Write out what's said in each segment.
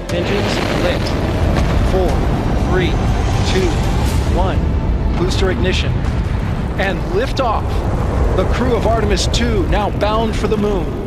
Engines lit. 4, 3, 2, 1. Booster ignition. And liftoff. The crew of Artemis 2 now bound for the moon.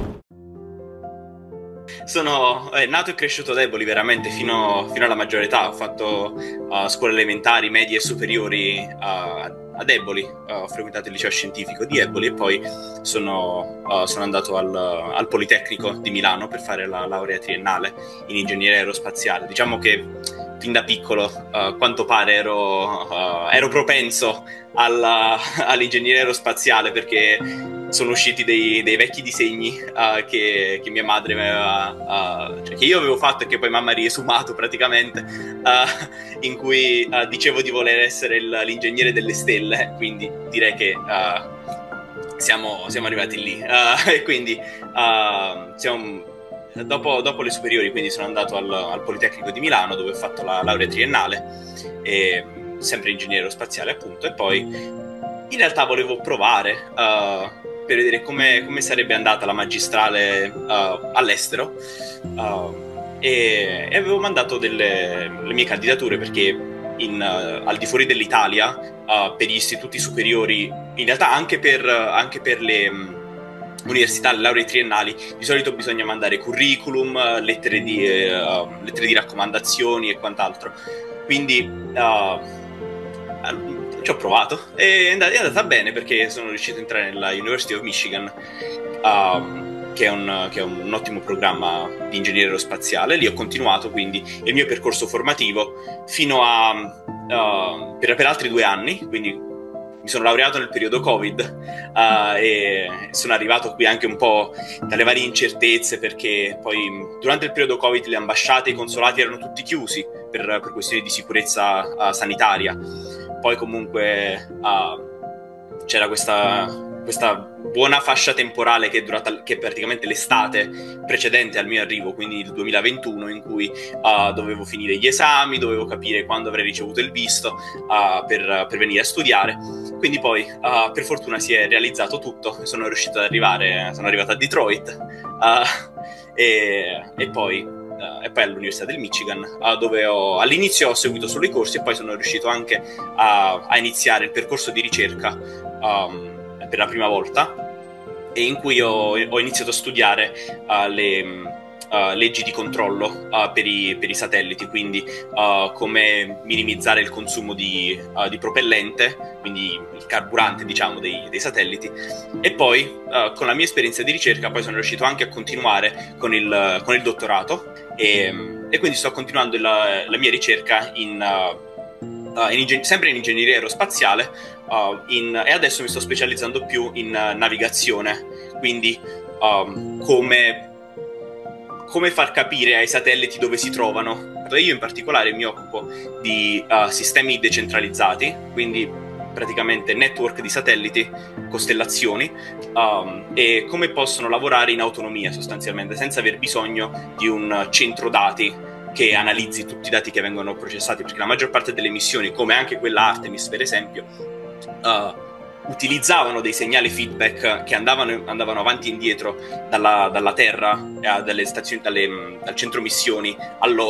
Sono nato e cresciuto a Eboli veramente fino alla maggiore età. Ho fatto scuole elementari, medie e superiori ad Eboli. Ho frequentato il liceo scientifico di Eboli e poi sono andato al Politecnico di Milano per fare la laurea triennale in ingegneria aerospaziale. Diciamo che fin da piccolo, quanto pare, ero propenso all'ingegneria aerospaziale, perché sono usciti dei vecchi disegni che mia madre cioè che io avevo fatto e che poi mamma ha riesumato praticamente, in cui dicevo di voler essere l'ingegnere delle stelle, quindi direi che siamo arrivati lì. E quindi dopo le superiori, quindi sono andato al Politecnico di Milano, dove ho fatto la laurea triennale, e sempre ingegneria aerospaziale appunto, e poi in realtà volevo provare per vedere come sarebbe andata la magistrale all'estero, e avevo mandato le mie candidature, perché al di fuori dell'Italia, per gli istituti superiori, in realtà anche per le università, le lauree triennali, di solito bisogna mandare curriculum, lettere di raccomandazioni e quant'altro. Quindi ci ho provato e è andata bene, perché sono riuscito a entrare nella University of Michigan, che è un ottimo programma di ingegneria aerospaziale. Lì ho continuato quindi il mio percorso formativo fino per altri 2 anni, quindi mi sono laureato nel periodo Covid, e sono arrivato qui anche un po' dalle varie incertezze, perché poi durante il periodo Covid le ambasciate e i consolati erano tutti chiusi per questioni di sicurezza sanitaria. Poi comunque c'era questa buona fascia temporale che è durata, che è praticamente l'estate precedente al mio arrivo, quindi il 2021, in cui dovevo finire gli esami, dovevo capire quando avrei ricevuto il visto per venire a studiare. Quindi poi per fortuna si è realizzato tutto, sono riuscito ad arrivare, sono arrivato a Detroit, e poi all'Università del Michigan, dove all'inizio ho seguito solo i corsi, e poi sono riuscito anche a iniziare il percorso di ricerca per la prima volta, e in cui ho iniziato a studiare le leggi di controllo per i satelliti, quindi come minimizzare il consumo di propellente, quindi il carburante, diciamo, dei satelliti. E poi con la mia esperienza di ricerca poi sono riuscito anche a continuare con il dottorato, e quindi sto continuando la mia ricerca sempre in ingegneria aerospaziale, e adesso mi sto specializzando più in navigazione, quindi come far capire ai satelliti dove si trovano. Io in particolare mi occupo di sistemi decentralizzati, quindi praticamente network di satelliti, costellazioni, e come possono lavorare in autonomia, sostanzialmente, senza aver bisogno di un centro dati che analizzi tutti i dati che vengono processati, perché la maggior parte delle missioni, come anche quella Artemis per esempio, utilizzavano dei segnali feedback che andavano avanti e indietro dalla Terra, dalle stazioni, dal centro missioni all'orbita,